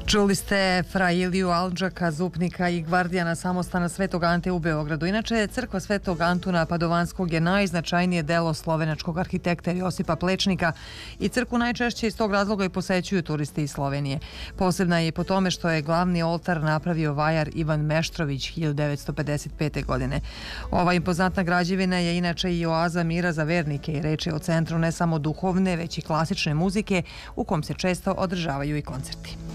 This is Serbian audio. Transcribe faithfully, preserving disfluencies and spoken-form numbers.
Čuli ste fra Iliju Aldžaka, župnika i gvardijana samostana Svetog Ante u Beogradu. Inače, crkva Svetog Antuna Padovanskog je najznačajnije delo slovenačkog arhitekta Josipa Plečnika i crkvu najčešće iz tog razloga i posećuju turisti iz Slovenije. Posebna je po tome što je glavni oltar napravio vajar Ivan Meštrović hiljadu devetsto pedeset pete. godine. Ova impozantna građevina je inače i oaza mira za vernike i reč je o centru ne samo duhovne, već i klasične muzike u kom se često održavaju i koncerti.